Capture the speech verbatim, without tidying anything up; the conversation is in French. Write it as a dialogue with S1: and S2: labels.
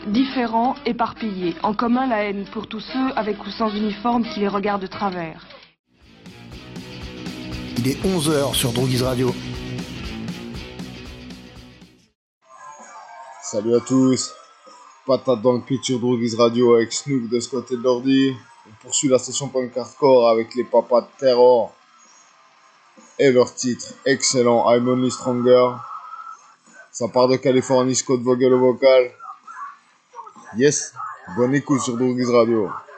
S1: différents, éparpillés. En commun, la haine pour tous ceux avec ou sans uniforme qui les regardent de travers.
S2: Il est onze heures sur Droguise Radio.
S3: Salut à tous. Patate dans le pitch sur Droguise Radio avec Snoop de ce côté de l'ordi. On poursuit la session punk hardcore avec les papas de Terror et leur titre excellent I'm Only Stronger. Ça part de Californie, Scott Vogel au vocal. Yes, bonne écoute sur Droguise Radio.